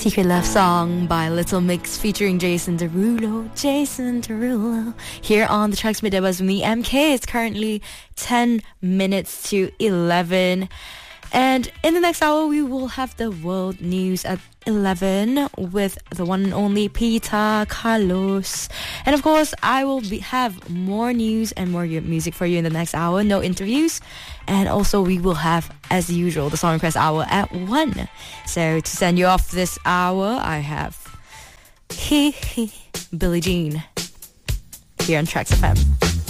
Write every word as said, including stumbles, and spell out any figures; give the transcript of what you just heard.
Secret Love Song by Little Mix featuring Jason Derulo. Jason Derulo. Here on the Tracks Midday Buzz with me, M K. It's currently ten minutes to eleven. And in the next hour, we will have the world news at eleven with the one and only Peter Carlos. And of course, I will be, have more news and more music for you in the next hour. No interviews. And also, we will have, as usual, the Song Request Hour at one. So to send you off this hour, I have Billie Jean here on Tracks F M.